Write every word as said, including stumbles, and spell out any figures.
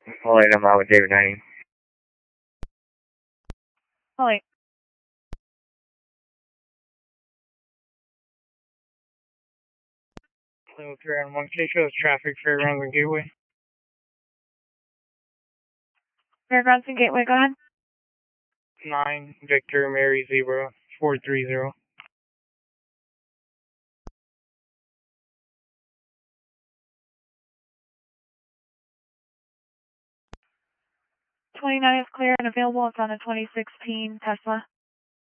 Alright, I'm out with David ninety. Alright. Level three on one K shows traffic, Fairgrounds and Gateway. Fairgrounds and Gateway, go ahead. nine, Victor, Mary, Zebra, four three zero. twenty-nine is clear and available. It's on a twenty sixteen Tesla.